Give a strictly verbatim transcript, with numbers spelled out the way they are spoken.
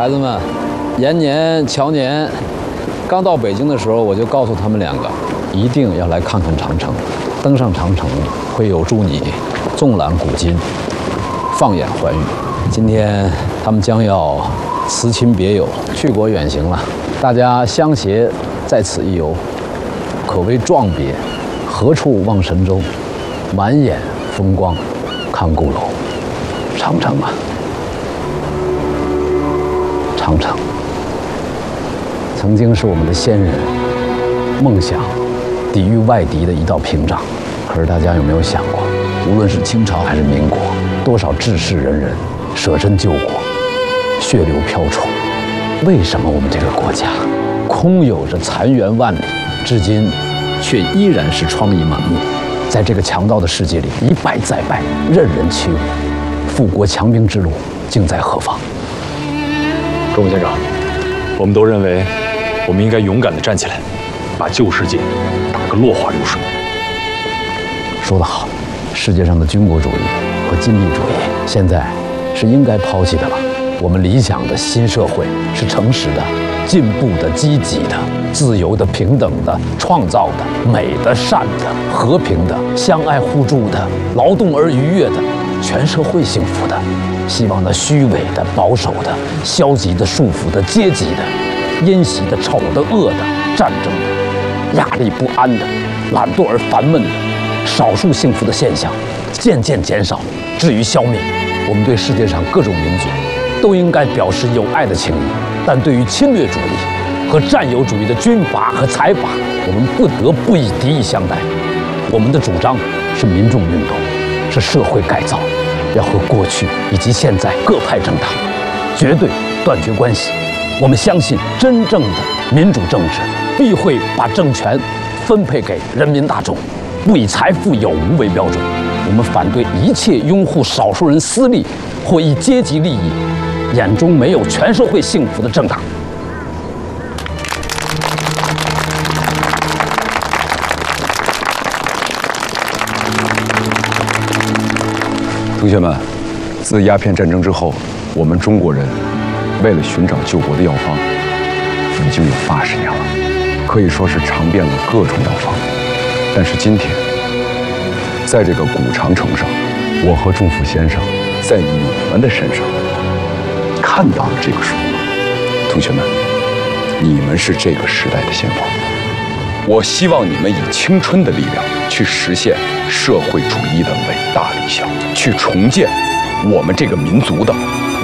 孩子们，延年、乔年刚到北京的时候，我就告诉他们两个，一定要来看看长城。登上长城会有助你纵览古今，放眼寰宇。今天他们将要辞亲别友，去国远行了。大家相携在此一游，可谓壮别。何处望神州？满眼风光看故楼。长城啊，长城，曾经是我们的先人梦想抵御外敌的一道屏障。可是大家有没有想过，无论是清朝还是民国，多少志士仁人舍身救国，血流飘冲，为什么我们这个国家空有着残垣万里，至今却依然是疮痍满目？在这个强盗的世界里，一败再败，任人欺侮，富国强兵之路竟在何方？ 中武先生，我们都认为，我们应该勇敢地站起来，把旧世界打个落花流水。 说得好，世界上的军国主义和金币主义现在是应该抛弃的了。我们理想的新社会是诚实的、进步的、积极的、自由的、平等的、创造的、美的、善的、和平的、相爱互助的、劳动而愉悦的、全社会幸福的。希望那虚伪的、保守的、消极的、束缚的、阶级的、阴习的、丑的、恶的、战争的、压力不安的、懒惰而烦闷的少数幸福的现象渐渐减少，至于消灭。我们对世界上各种民族都应该表示友爱的情谊，但对于侵略主义和占有主义的军阀和财阀，我们不得不以敌意相待。我们的主张是民众运动，是社会改造，要和过去以及现在各派政党绝对断绝关系。我们相信，真正的民主政治必会把政权分配给人民大众，不以财富有无为标准。我们反对一切拥护少数人私利或以阶级利益眼中没有全社会幸福的政党。 同学们，自鸦片战争之后，我们中国人为了寻找救国的药方，已经有八十年了，可以说是尝遍了各种药方。但是今天，在这个古长城上，我和祝福先生在你们的身上看到了这个曙光。同学们，你们是这个时代的先锋。我希望你们以青春的力量去实现社会主义的伟大理想，去重建我们这个民族的